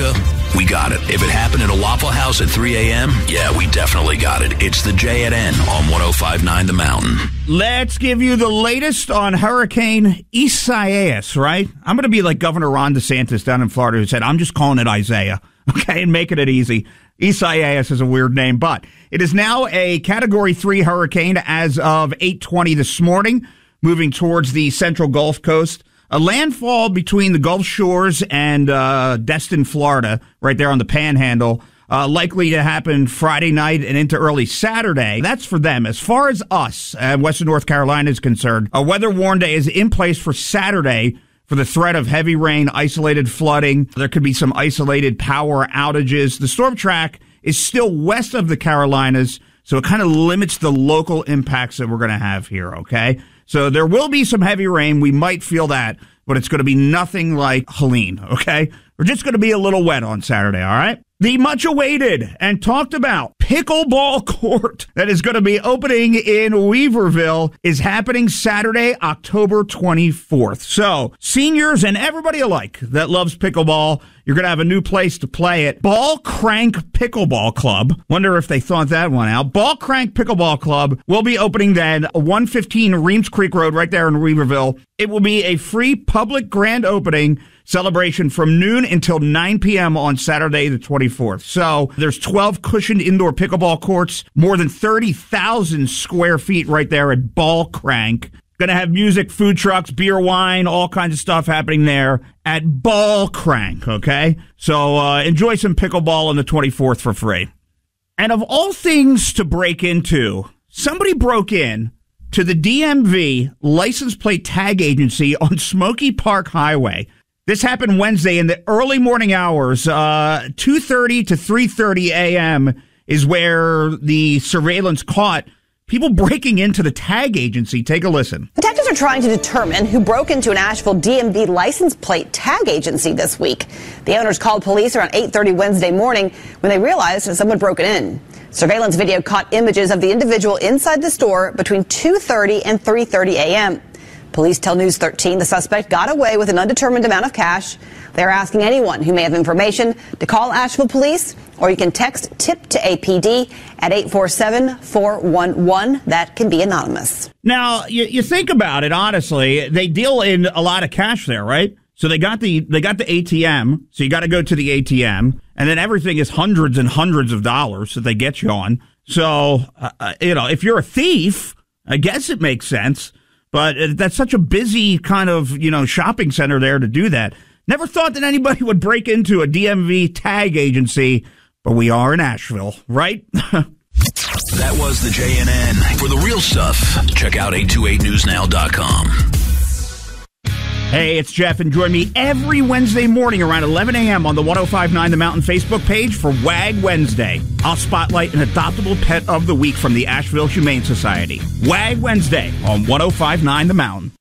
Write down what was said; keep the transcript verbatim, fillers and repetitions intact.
America, we got it. If it happened at a Waffle House at three a.m., yeah, we definitely got it. It's the J and N on one oh five point nine The Mountain. Let's give you the latest on Hurricane Isaias, right? I'm going to be like Governor Ron DeSantis down in Florida who said, I'm just calling it Isaiah, okay, and making it easy. Isaias is a weird name, but it is now a Category three hurricane as of eight twenty this morning, moving towards the central Gulf Coast. A landfall between the Gulf Shores and uh, Destin, Florida, right there on the Panhandle, uh, likely to happen Friday night and into early Saturday. That's for them. As far as us, uh, Western North Carolina is concerned, a weather warn day is in place for Saturday for the threat of heavy rain, isolated flooding. There could be some isolated power outages. The storm track is still west of the Carolinas, so it kind of limits the local impacts that we're going to have here, okay? So there will be some heavy rain. We might feel that, but it's going to be nothing like Helene, okay? We're just going to be a little wet on Saturday, all right? The much-awaited and talked about pickleball court that is going to be opening in Weaverville is happening Saturday, October twenty-fourth. So seniors and everybody alike that loves pickleball, you're going to have a new place to play it. Ball Crank Pickleball Club. Wonder if they thought that one out. Ball Crank Pickleball Club will be opening then one fifteen Reams Creek Road right there in Weaverville. It will be a free public grand opening celebration from noon until nine p.m. on Saturday the twenty-fourth. So there's twelve cushioned indoor pickleball courts, more than thirty thousand square feet right there at Ball Crank. Going to have music, food trucks, beer, wine, all kinds of stuff happening there at Ball Crank, okay? So uh, enjoy some pickleball on the twenty-fourth for free. And of all things to break into, somebody broke in to the D M V license plate tag agency on Smoky Park Highway. This happened Wednesday in the early morning hours. Uh, two thirty to three thirty a.m. is where the surveillance caught people breaking into the tag agency. Take a listen. Detectives are trying to determine who broke into an Asheville D M V license plate tag agency this week. The owners called police around eight thirty Wednesday morning when they realized someone broke it in. Surveillance video caught images of the individual inside the store between two thirty and three thirty a.m. Police tell News thirteen the suspect got away with an undetermined amount of cash. They're asking anyone who may have information to call Asheville Police, or you can text TIP to A P D at eight four seven, four one one. That can be anonymous. Now, you, you think about it, honestly, they deal in a lot of cash there, right? So they got the they got the A T M, so you got to go to the A T M, and then everything is hundreds and hundreds of dollars that they get you on. So, uh, you know, if you're a thief, I guess it makes sense. But that's such a busy kind of, you know, shopping center there to do that. Never thought that anybody would break into a D M V tag agency, but we are in Asheville, right? That was the J N N. For the real stuff, check out eight two eight news now dot com. Hey, it's Jeff, and join me every Wednesday morning around eleven a.m. on the one oh five point nine The Mountain Facebook page for WAG Wednesday. I'll spotlight an adoptable pet of the week from the Asheville Humane Society. WAG Wednesday on one oh five point nine The Mountain.